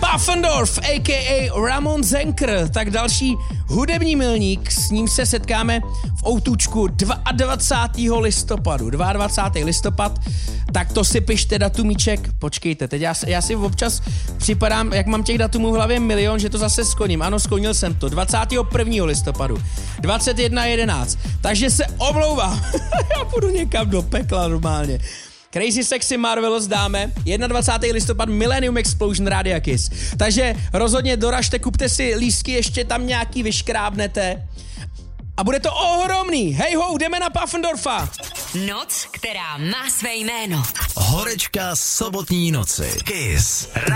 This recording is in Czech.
Pfaffendorf, a.k.a. Ramon Zenker, tak další hudební milník, s ním se setkáme v Outučku 22. listopadu. 22. listopad, tak to si pište datumíček. Počkejte, teď já si občas připadám, jak mám těch datumů v hlavě milion, že to zase skoním. Ano, skonil jsem to. 21. listopadu. 21.11. Takže se omlouvám. Já půjdu někam do pekla normálně. Crazy Sexy Marvelous dáme, 21. listopad Millennium Explosion Rádia Kiss. Takže rozhodně doražte, kupte si lístky, ještě tam nějaký vyškrábnete. A bude to ohromný. Hej ho, jdeme na Pfaffendorfa. Noc, která má své jméno. Horečka sobotní noci. Kiss